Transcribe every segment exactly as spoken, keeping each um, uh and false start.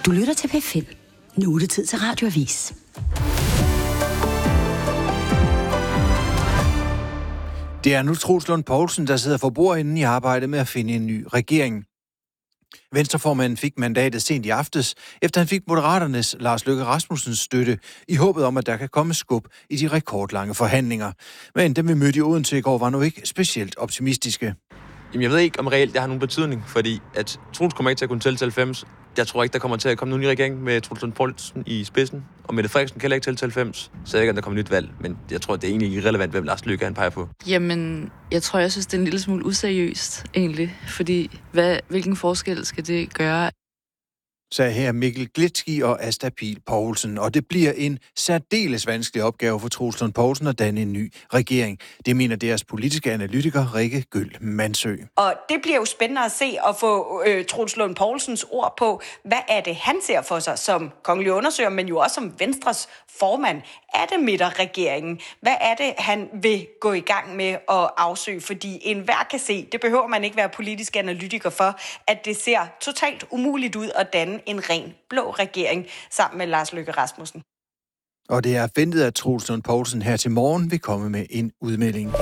Du lytter til P fem. Nu er det tid til Radioavis. Det er nu Troels Lund Poulsen, der sidder for bordenden i arbejdet med at finde en ny regering. Venstreformanden fik mandatet sent i aftes, efter han fik Moderaternes Lars Løkke Rasmussens støtte, i håbet om, at der kan komme skub i de rekordlange forhandlinger. Men dem vi mødte i Odense i går var nu ikke specielt optimistiske. Jamen, jeg ved ikke, om reelt det har nogen betydning, fordi at Troels kommer ikke til at kunne tælle til halvfems. Jeg tror ikke, der kommer til at komme nogen ny regering med Troels Lund Poulsen i spidsen, og Mette Frederiksen kan heller ikke tælle til halvfems. Så jeg ved ikke, om der kommer nyt valg, men jeg tror, det er egentlig irrelevant, hvem Lars Løkke han peger på. Jamen, jeg tror, jeg synes, det er en lille smule useriøst, egentlig, fordi hvad, hvilken forskel skal det gøre? Sagde her Mikkel Glitski og Asta Pihl Poulsen, og det bliver en særdeles vanskelig opgave for Troels Lund Poulsen at danne en ny regering. Det mener deres politiske analytiker Rikke Gøll Mansø. Og det bliver jo spændende at se og få øh, Troels Lund Poulsens ord på, hvad er det, han ser for sig som kongelig undersøger, men jo også som Venstres formand. Er det midterregeringen? Hvad er det, han vil gå i gang med at afsøge? Fordi enhver kan se, det behøver man ikke være politisk analytiker for, at det ser totalt umuligt ud at danne en ren blå regering sammen med Lars Løkke Rasmussen. Og det er ventet, at Troels Lund Poulsen her til morgen vil komme med en udmelding.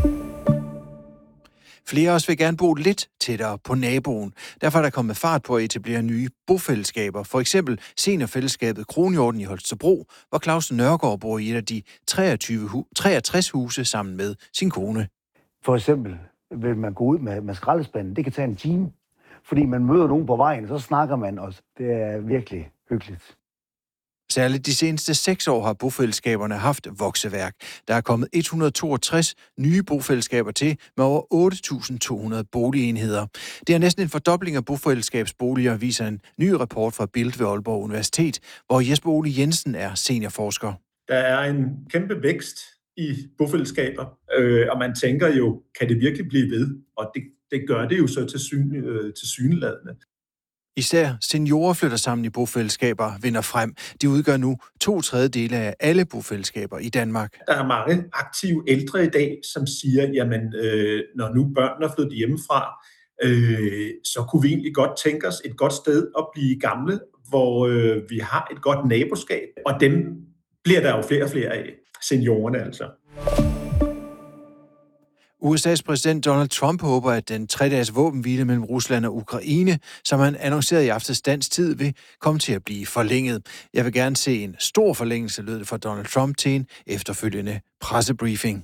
Flere også vil gerne bo lidt tættere på naboen. Derfor er der kommet fart på at etablere nye bofællesskaber. For eksempel seniorfællesskabet Kronhjorten i Holstebro, hvor Claus Nørgaard bor i et af de treogtyve, treogtres huse sammen med sin kone. For eksempel vil man gå ud med, med skraldespanden. Det kan tage en time, fordi man møder nogen på vejen, så snakker man også. Det er virkelig hyggeligt. Særligt de seneste seks år har bofællesskaberne haft vokseværk. Der er kommet et hundrede og toogtres nye bofællesskaber til med over otte tusind to hundrede boligenheder. Det er næsten en fordobling af bofællesskabsboliger, viser en ny rapport fra Bild ved Aalborg Universitet, hvor Jesper Ole Jensen er seniorforsker. Der er en kæmpe vækst i bofællesskaber, øh, og man tænker jo, kan det virkelig blive ved? Og det, det gør det jo så til, syn, øh, til syneladende. Især seniorer flytter sammen i bofællesskaber vinder frem. De udgør nu to tredjedele af alle bofællesskaber i Danmark. Der er mange aktive ældre i dag, som siger, jamen øh, når nu børnene er flyttet hjemmefra, øh, så kunne vi egentlig godt tænke os et godt sted at blive gamle, hvor øh, vi har et godt naboskab, og dem bliver der jo flere og flere af, seniorerne altså. U S A's præsident Donald Trump håber, at den tre-dages våbenhvile mellem Rusland og Ukraine, som han annoncerede i aftes dansk tid, vil komme til at blive forlænget. Jeg vil gerne se en stor forlængelse, lød det fra Donald Trump til en efterfølgende pressebriefing.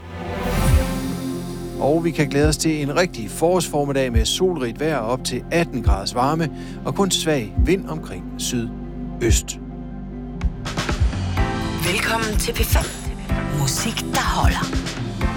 Og vi kan glæde os til en rigtig forårsformiddag med solrigt vejr op til atten graders varme og kun svag vind omkring sydøst. Velkommen til P fem. Musik, der holder.